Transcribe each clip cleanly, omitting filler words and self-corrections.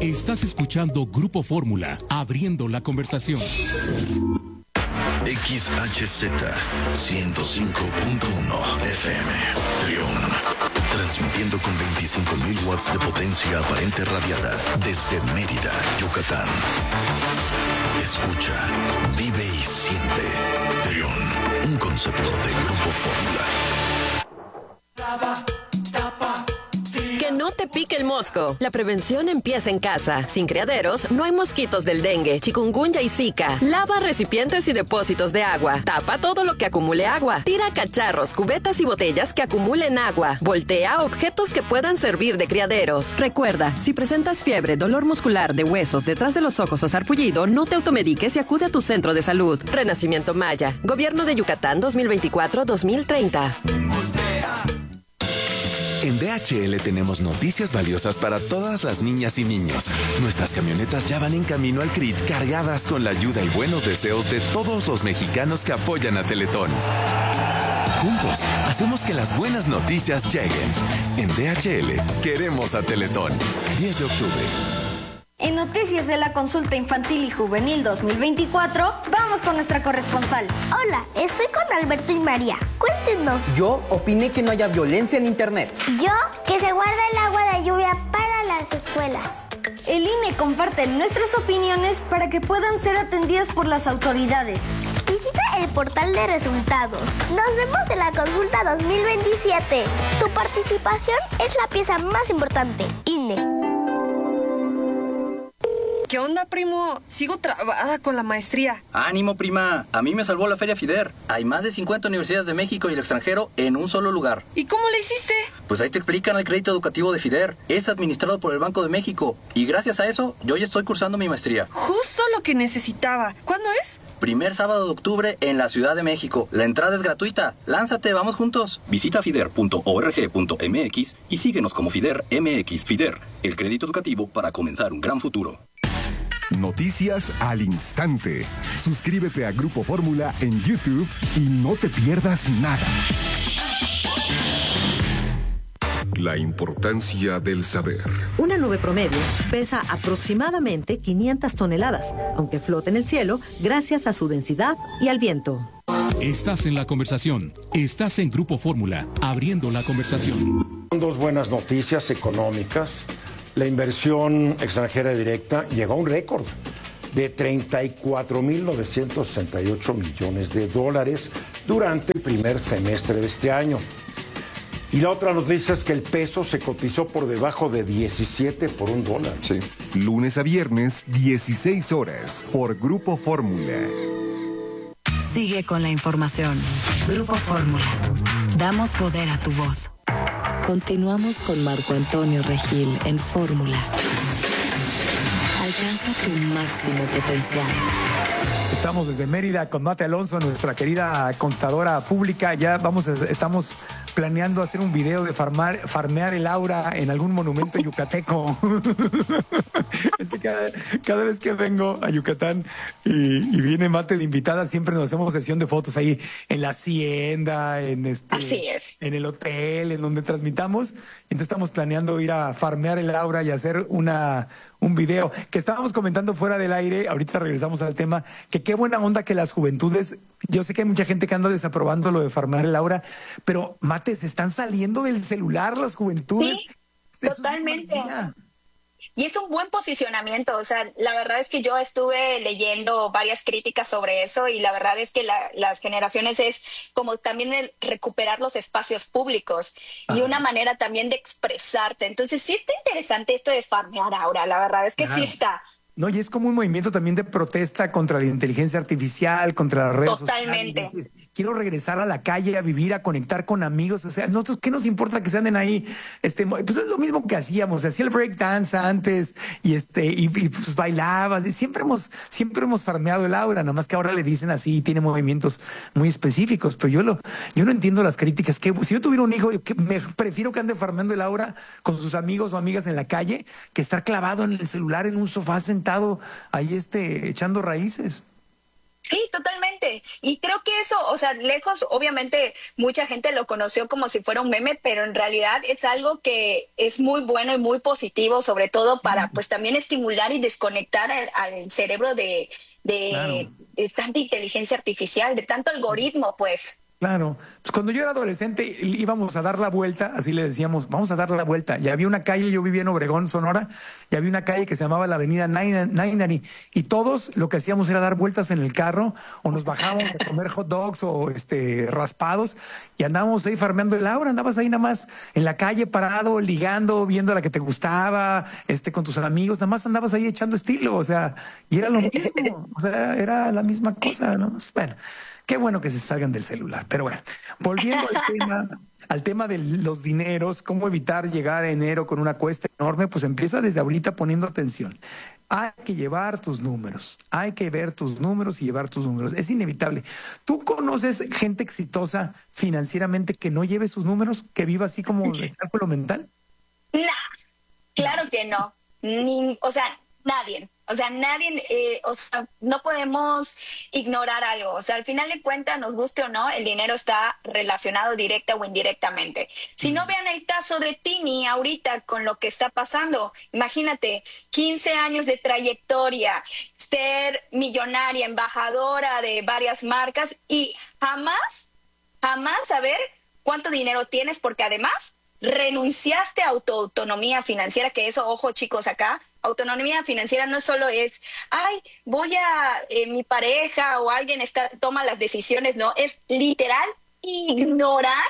Estás escuchando Grupo Fórmula, abriendo la conversación. XHZ 105.1 FM, Trión. Transmitiendo con 25.000 watts de potencia aparente radiada desde Mérida, Yucatán. Escucha, vive y siente. Trión, un concepto de Grupo Fórmula. Que no te pique el mosco. La prevención empieza en casa. Sin criaderos, no hay mosquitos del dengue, chikungunya y zika. Lava recipientes y depósitos de agua. Tapa todo lo que acumule agua. Tira cacharros, cubetas y botellas que acumulen agua. Voltea objetos que puedan servir de criaderos. Recuerda, si presentas fiebre, dolor muscular de huesos detrás de los ojos o sarpullido, no te automediques y acude a tu centro de salud. Renacimiento Maya. Gobierno de Yucatán 2024-2030. En DHL tenemos noticias valiosas para todas las niñas y niños. Nuestras camionetas ya van en camino al CRIT cargadas con la ayuda y buenos deseos de todos los mexicanos que apoyan a Teletón. Juntos, hacemos que las buenas noticias lleguen. En DHL, queremos a Teletón. 10 de octubre. En Noticias de la Consulta Infantil y Juvenil 2024, vamos con nuestra corresponsal. Hola, estoy con Alberto y María. Cuéntenos. Yo opiné que no haya violencia en Internet. Yo, que se guarda el agua de lluvia para las escuelas. El INE comparte nuestras opiniones para que puedan ser atendidas por las autoridades. Visita el portal de resultados. Nos vemos en la Consulta 2027. Tu participación es la pieza más importante. INE. ¿Qué onda, primo? Sigo trabada con la maestría. ¡Ánimo, prima! A mí me salvó la Feria FIDER. Hay más de 50 universidades de México y el extranjero en un solo lugar. ¿Y cómo le hiciste? Pues ahí te explican el crédito educativo de FIDER. Es administrado por el Banco de México. Y gracias a eso, yo ya estoy cursando mi maestría. Justo lo que necesitaba. ¿Cuándo es? Primer sábado de octubre en la Ciudad de México. La entrada es gratuita. Lánzate, vamos juntos. Visita fider.org.mx y síguenos como FIDER MX. FIDER, el crédito educativo para comenzar un gran futuro. Noticias al instante. Suscríbete a Grupo Fórmula en YouTube y no te pierdas nada. La importancia del saber. Una nube promedio pesa aproximadamente 500 toneladas, aunque flota en el cielo gracias a su densidad y al viento. Estás en la conversación. Estás en Grupo Fórmula, abriendo la conversación. Dos buenas noticias económicas. La inversión extranjera directa llegó a un récord de 34.968 millones de dólares durante el primer semestre de este año. Y la otra noticia es que el peso se cotizó por debajo de 17 por $1. Sí. Lunes a viernes, 16 horas, por Grupo Fórmula. Sigue con la información. Grupo Fórmula. Damos poder a tu voz. Continuamos con Marco Antonio Regil en Fórmula. Alcanza tu máximo potencial. Estamos desde Mérida con Mate Alonso, nuestra querida contadora pública. Ya estamos planeando hacer un video de farmear el aura en algún monumento yucateco. Es que cada vez que vengo a Yucatán y viene Mate de invitada, siempre nos hacemos sesión de fotos ahí en la hacienda, Así es. en el hotel, en donde transmitamos. Entonces estamos planeando ir a farmear el aura y hacer un video que estábamos comentando fuera del aire. Ahorita regresamos al tema, que qué buena onda que las juventudes, yo sé que hay mucha gente que anda desaprobando lo de farmear el aura, pero Mate, se están saliendo del celular las juventudes. Sí, totalmente. Y es un buen posicionamiento, o sea, la verdad es que yo estuve leyendo varias críticas sobre eso y la verdad es que las generaciones es como también el recuperar los espacios públicos y una manera también de expresarte. Entonces sí está interesante esto de farmear ahora, la verdad es que sí está. No, y es como un movimiento también de protesta contra la inteligencia artificial, contra las redes Totalmente. sociales. Quiero regresar a la calle, a vivir, a conectar con amigos. O sea, nosotros, ¿qué nos importa que se anden ahí? Pues es lo mismo que hacíamos. Se hacía el breakdance antes y pues bailabas. Siempre hemos farmeado el aura, nada más que ahora le dicen así y tiene movimientos muy específicos. Pero yo no entiendo las críticas. Que si yo tuviera un hijo, me prefiero que ande farmeando el aura con sus amigos o amigas en la calle que estar clavado en el celular en un sofá sentado ahí echando raíces. Sí, totalmente. Y creo que eso, o sea, lejos, obviamente mucha gente lo conoció como si fuera un meme, pero en realidad es algo que es muy bueno y muy positivo, sobre todo para pues también estimular y desconectar al cerebro Claro. de tanta inteligencia artificial, de tanto algoritmo, pues. Claro, pues cuando yo era adolescente íbamos a dar la vuelta, así le decíamos, vamos a dar la vuelta. Y había una calle, yo vivía en Obregón, Sonora, y había una calle que se llamaba la Avenida Nainari, y todos lo que hacíamos era dar vueltas en el carro, o nos bajábamos a comer hot dogs o raspados, y andábamos ahí farmeando el aura, andabas ahí nada más en la calle parado, ligando, viendo a la que te gustaba, con tus amigos, nada más andabas ahí echando estilo, o sea, y era lo mismo, o sea, era la misma cosa, ¿no? Bueno. Qué bueno que se salgan del celular. Pero bueno, volviendo al tema de los dineros, cómo evitar llegar a enero con una cuesta enorme, pues empieza desde ahorita poniendo atención. Hay que llevar tus números, hay que ver tus números y llevar tus números. Es inevitable. ¿Tú conoces gente exitosa financieramente que no lleve sus números, que viva así como de cálculo mental? No, claro que no. O sea, nadie. O sea, no podemos ignorar algo. O sea, al final de cuentas, nos guste o no, el dinero está relacionado directa o indirectamente. Si no, vean el caso de Tini ahorita con lo que está pasando. Imagínate, 15 años de trayectoria, ser millonaria, embajadora de varias marcas y jamás saber cuánto dinero tienes, porque además renunciaste a tu autonomía financiera, que eso, ojo chicos, acá, autonomía financiera no solo es, mi pareja o alguien toma las decisiones, no, es literal ignorar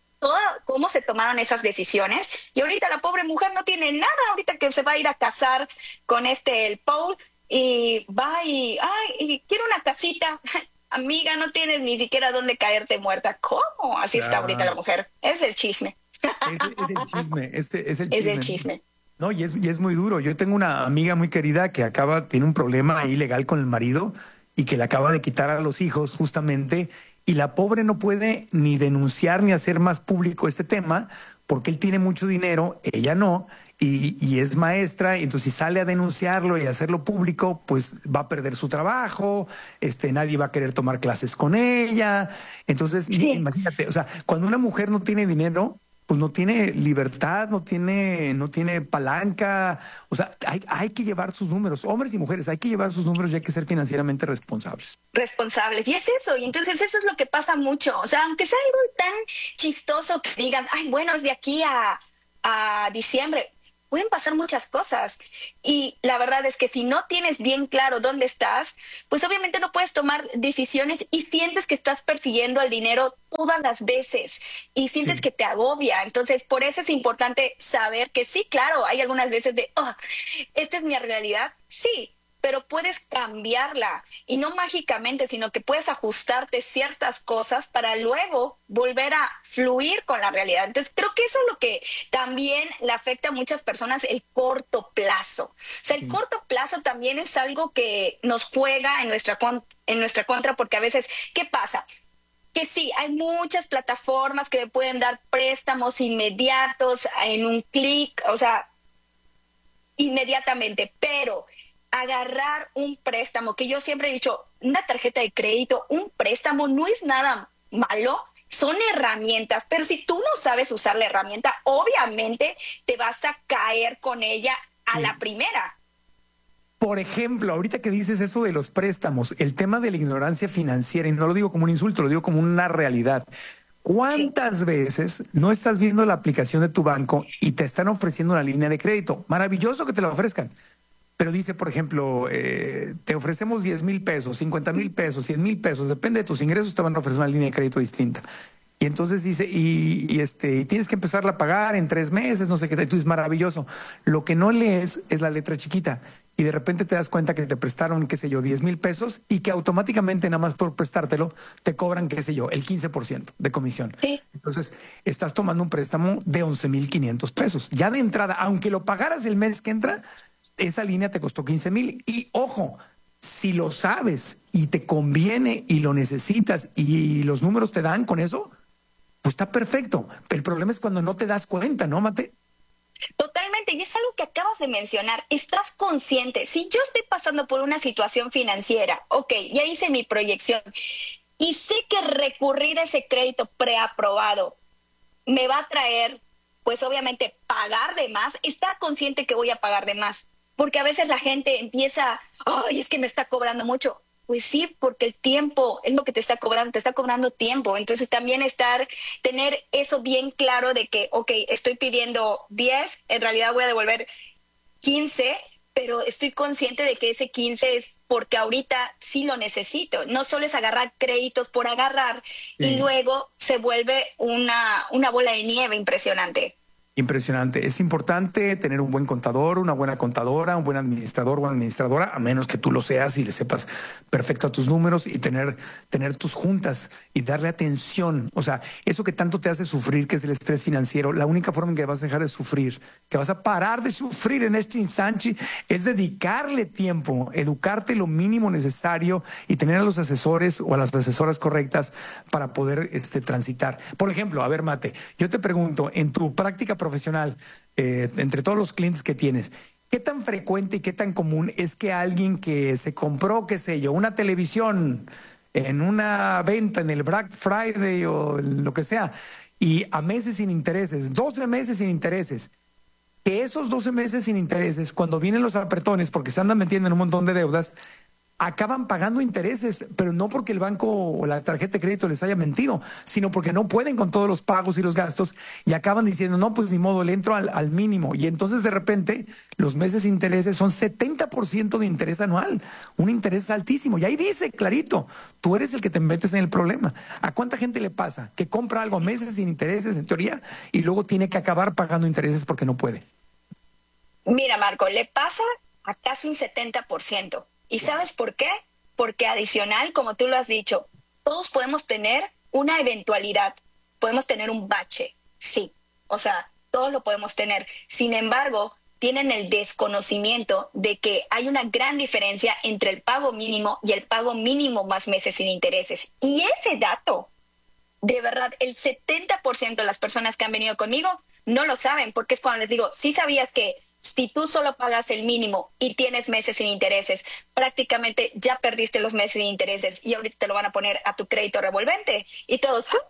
cómo se tomaron esas decisiones. Y ahorita la pobre mujer no tiene nada, ahorita que se va a ir a casar con el Paul, y va y quiero una casita. Amiga, no tienes ni siquiera dónde caerte muerta. ¿Cómo? Así está ahorita la mujer. Es el chisme. Es el chisme, es el chisme. Es el chisme. No, y es muy duro. Yo tengo una amiga muy querida que tiene un problema ahí legal con el marido y que le acaba de quitar a los hijos justamente, y la pobre no puede ni denunciar ni hacer más público este tema porque él tiene mucho dinero, ella no, y es maestra, y entonces si sale a denunciarlo y hacerlo público, pues va a perder su trabajo, nadie va a querer tomar clases con ella. Entonces, imagínate, o sea, cuando una mujer no tiene dinero, pues no tiene libertad, no tiene palanca. O sea, hay que llevar sus números, hombres y mujeres, hay que llevar sus números y hay que ser financieramente responsables. Responsables, y es eso, y entonces eso es lo que pasa mucho. O sea, aunque sea algo tan chistoso que digan, bueno, es de aquí a diciembre, pueden pasar muchas cosas. Y la verdad es que si no tienes bien claro dónde estás, pues obviamente no puedes tomar decisiones y sientes que estás persiguiendo el dinero todas las veces y sientes que te agobia. Entonces, por eso es importante saber que sí, claro, hay algunas veces de, esta es mi realidad. Sí, pero puedes cambiarla, y no mágicamente, sino que puedes ajustarte ciertas cosas para luego volver a fluir con la realidad. Entonces, creo que eso es lo que también le afecta a muchas personas, el corto plazo. O sea, el corto plazo también es algo que nos juega en nuestra contra, porque a veces, ¿qué pasa? Que sí, hay muchas plataformas que pueden dar préstamos inmediatos en un clic, o sea, inmediatamente, pero agarrar un préstamo, que yo siempre he dicho, una tarjeta de crédito, un préstamo no es nada malo, son herramientas, pero si tú no sabes usar la herramienta, obviamente te vas a caer con ella a la primera. Por ejemplo, ahorita que dices eso de los préstamos, el tema de la ignorancia financiera, y no lo digo como un insulto, lo digo como una realidad. ¿Cuántas veces no estás viendo la aplicación de tu banco y te están ofreciendo una línea de crédito? Maravilloso que te la ofrezcan. Pero dice, por ejemplo, te ofrecemos 10,000 pesos, 50,000 pesos, 100,000 pesos, depende de tus ingresos, te van a ofrecer una línea de crédito distinta. Y entonces dice, y tienes que empezarla a pagar en 3 meses, no sé qué, tú dices, maravilloso. Lo que no lees es la letra chiquita. Y de repente te das cuenta que te prestaron, qué sé yo, 10,000 pesos y que automáticamente, nada más por prestártelo, te cobran, qué sé yo, el 15% de comisión. Sí. Entonces, estás tomando un préstamo de 11,500 pesos. Ya de entrada, aunque lo pagaras el mes que entra, esa línea te costó 15,000. Y ojo, si lo sabes y te conviene y lo necesitas y los números te dan con eso, pues está perfecto. El problema es cuando no te das cuenta, ¿no, Mate? Totalmente, y es algo que acabas de mencionar, estás consciente, si yo estoy pasando por una situación financiera, ok, ya hice mi proyección y sé que recurrir a ese crédito preaprobado me va a traer, pues obviamente pagar de más, estar consciente que voy a pagar de más, porque a veces la gente empieza, ay, es que me está cobrando mucho. Pues sí, porque el tiempo es lo que te está cobrando tiempo. Entonces también tener eso bien claro de que, ok, estoy pidiendo 10, en realidad voy a devolver 15, pero estoy consciente de que ese 15 es porque ahorita sí lo necesito. No solo es agarrar créditos por agarrar y luego se vuelve una bola de nieve impresionante. Impresionante. Es importante tener un buen contador, una buena contadora, un buen administrador o administradora, a menos que tú lo seas y le sepas perfecto a tus números, y tener tus juntas y darle atención. O sea, eso que tanto te hace sufrir, que es el estrés financiero, la única forma en que vas a dejar de sufrir, que vas a parar de sufrir en este instante, es dedicarle tiempo, educarte lo mínimo necesario y tener a los asesores o a las asesoras correctas para poder transitar. Por ejemplo, a ver, Mate, yo te pregunto, en tu práctica profesional, entre todos los clientes que tienes, ¿qué tan frecuente y qué tan común es que alguien que se compró, qué sé yo, una televisión en una venta en el Black Friday o lo que sea, y a meses sin intereses, 12 meses sin intereses, que esos 12 meses sin intereses, cuando vienen los apretones porque se andan metiendo en un montón de deudas, acaban pagando intereses, pero no porque el banco o la tarjeta de crédito les haya mentido, sino porque no pueden con todos los pagos y los gastos y acaban diciendo, no, pues ni modo, le entro al mínimo. Y entonces de repente los meses de intereses son 70% de interés anual, un interés altísimo. Y ahí dice clarito, tú eres el que te metes en el problema. ¿A cuánta gente le pasa que compra algo a meses sin intereses, en teoría, y luego tiene que acabar pagando intereses porque no puede? Mira, Marco, le pasa a casi un 70%. ¿Y sabes por qué? Porque adicional, como tú lo has dicho, todos podemos tener una eventualidad, podemos tener un bache, sí, o sea, todos lo podemos tener. Sin embargo, tienen el desconocimiento de que hay una gran diferencia entre el pago mínimo y el pago mínimo más meses sin intereses. Y ese dato, de verdad, el 70% de las personas que han venido conmigo no lo saben, porque es cuando les digo, sí sabías que si tú solo pagas el mínimo y tienes meses sin intereses, prácticamente ya perdiste los meses sin intereses y ahorita te lo van a poner a tu crédito revolvente. Y todos, ¿ah?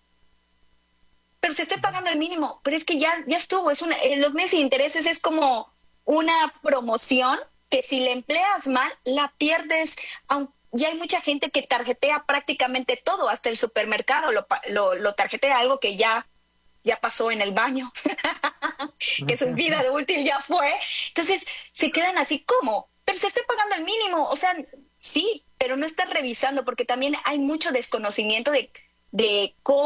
Pero si estoy pagando el mínimo, pero es que ya estuvo. Los meses sin intereses es como una promoción que si le empleas mal, la pierdes. Ya hay mucha gente que tarjetea prácticamente todo, hasta el supermercado lo tarjetea, algo que ya pasó en el baño, que su vida de útil ya fue. Entonces se quedan así, ¿cómo? Pero se estoy pagando el mínimo. O sea, sí, pero no estás revisando, porque también hay mucho desconocimiento de cómo